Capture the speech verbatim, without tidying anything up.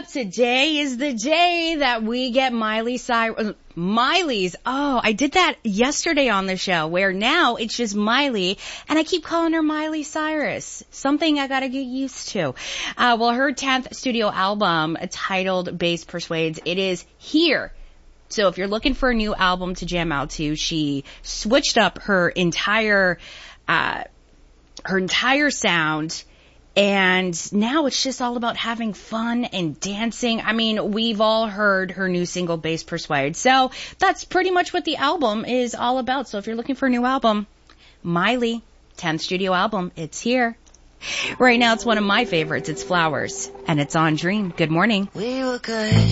Today is the day that we get Miley Cyrus. Miley's. Oh, I did that yesterday on the show where now it's just Miley and I keep calling her Miley Cyrus. Something I gotta get used to. Uh, well, her tenth studio album titled Bass Persuades, it is here. So if you're looking for a new album to jam out to, she switched up her entire, uh, her entire sound. And now it's just all about having fun and dancing. I mean, we've all heard her new single, Bass Persuade. So that's pretty much what the album is all about. So if you're looking for a new album, Miley, tenth studio album, it's here. Right now, it's one of my favorites. It's Flowers, and it's on Dream. Good morning. We were good.